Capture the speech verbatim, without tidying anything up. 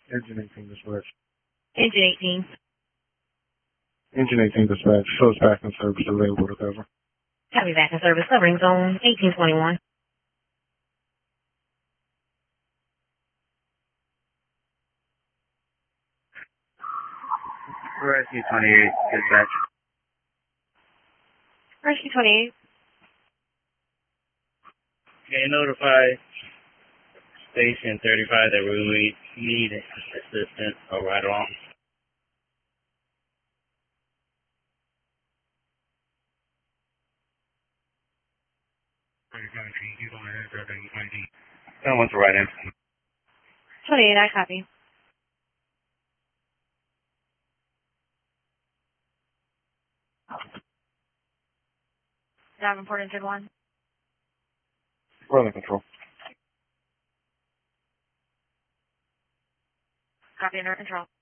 Engine eighteen dispatch. Engine eighteen. Engine eighteen dispatch. Shows back in service available to cover. Copy back in service covering zone eighteen twenty-one. Rescue twenty-eight dispatch. Rescue twenty-eight. Okay, notify Station thirty-five that we need assistance or right along. Someone's right in. twenty-eight, I copy. Davenport engine one. Weather control. Copy under control.